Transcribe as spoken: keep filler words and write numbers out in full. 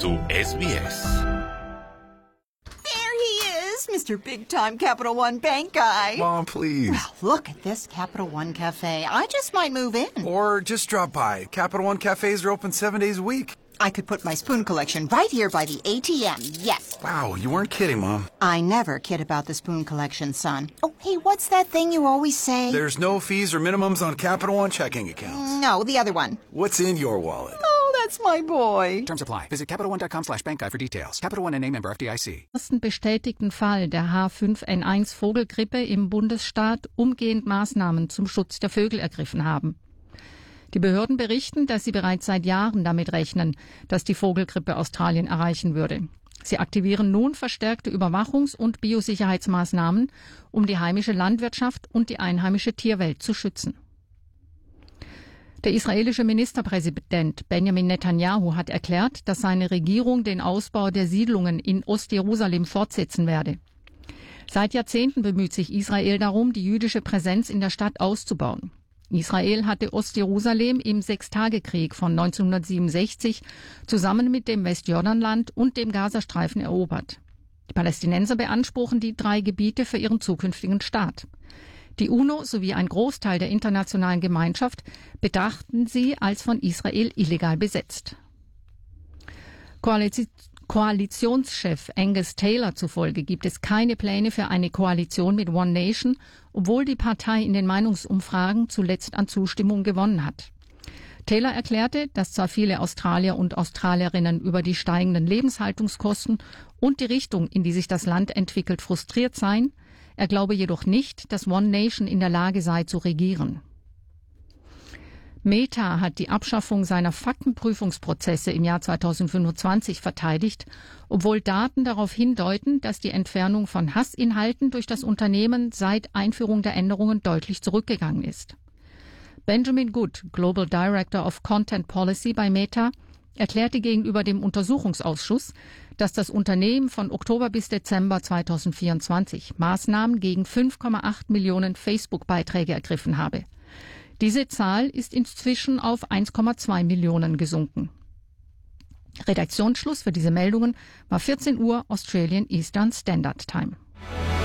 zu S B S. There he is, Mister Big-Time Capital One Bank guy. Mom, please. Well, look at this Capital One Cafe. I just might move in. Or just drop by. Capital One cafes are open seven days a week. I could put my spoon collection right here by the A T M, yes. Wow, you weren't kidding, Mom. I never kid about the spoon collection, son. Oh, hey, what's that thing you always say? There's no fees or minimums on Capital One checking accounts. No, the other one. What's in your wallet? Oh, that's my boy. Terms apply. Visit CapitalOne.com slash bank guide for details. Capital One and name member F D I C. Ersten bestätigten Fall der H fünf N eins Vogelgrippe im Bundesstaat umgehend Maßnahmen zum Schutz der Vögel ergriffen haben. Die Behörden berichten, dass sie bereits seit Jahren damit rechnen, dass die Vogelgrippe Australien erreichen würde. Sie aktivieren nun verstärkte Überwachungs- und Biosicherheitsmaßnahmen, um die heimische Landwirtschaft und die einheimische Tierwelt zu schützen. Der israelische Ministerpräsident Benjamin Netanyahu hat erklärt, dass seine Regierung den Ausbau der Siedlungen in Ostjerusalem fortsetzen werde. Seit Jahrzehnten bemüht sich Israel darum, die jüdische Präsenz in der Stadt auszubauen. Israel hatte Ostjerusalem im Sechstagekrieg von neunzehnhundertsiebenundsechzig zusammen mit dem Westjordanland und dem Gazastreifen erobert. Die Palästinenser beanspruchen die drei Gebiete für ihren zukünftigen Staat. Die UNO sowie ein Großteil der internationalen Gemeinschaft betrachten sie als von Israel illegal besetzt. Koalition Koalitionschef Angus Taylor zufolge gibt es keine Pläne für eine Koalition mit One Nation, obwohl die Partei in den Meinungsumfragen zuletzt an Zustimmung gewonnen hat. Taylor erklärte, dass zwar viele Australier und Australierinnen über die steigenden Lebenshaltungskosten und die Richtung, in die sich das Land entwickelt, frustriert seien. Er glaube jedoch nicht, dass One Nation in der Lage sei zu regieren. Meta hat die Abschaffung seiner Faktenprüfungsprozesse im Jahr zweitausendfünfundzwanzig verteidigt, obwohl Daten darauf hindeuten, dass die Entfernung von Hassinhalten durch das Unternehmen seit Einführung der Änderungen deutlich zurückgegangen ist. Benjamin Good, Global Director of Content Policy bei Meta, erklärte gegenüber dem Untersuchungsausschuss, dass das Unternehmen von Oktober bis Dezember zweitausendvierundzwanzig Maßnahmen gegen fünf Komma acht Millionen Facebook-Beiträge ergriffen habe. Diese Zahl ist inzwischen auf eins Komma zwei Millionen gesunken. Redaktionsschluss für diese Meldungen war vierzehn Uhr Australian Eastern Standard Time.